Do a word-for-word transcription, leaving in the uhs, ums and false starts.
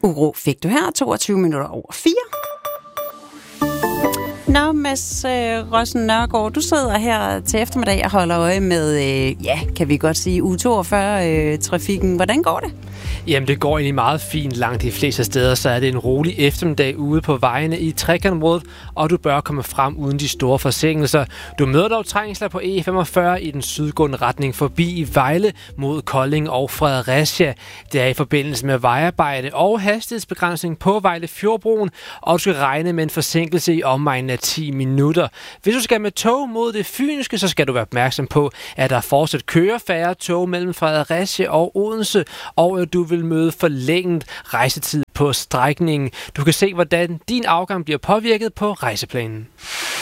Uro fik du her, toogtyve minutter over fire. Nå, Mads øh, Rossen Nørgaard, du sidder her til eftermiddag og holder øje med, øh, ja, kan vi godt sige, U toogfyrre-trafikken. Øh, Hvordan går det? Jamen, det går egentlig meget fint langt de fleste steder, så er det en rolig eftermiddag ude på vejene i trekantområdet, og du bør komme frem uden de store forsinkelser. Du møder dog trængsler på E femogfyrre i den sydgående retning forbi Vejle mod Kolding og Fredericia. Det er i forbindelse med vejarbejde og hastighedsbegrænsning på Vejle Fjordbroen, og du skal regne med en forsinkelse i omegnen af ti minutter. Hvis du skal med tog mod det fynske, så skal du være opmærksom på, at der fortsat kører færre tog mellem Fredericia og Odense, og at du vil møde forlænget rejsetid på strækningen. Du kan se, hvordan din afgang bliver påvirket på rejseplanen.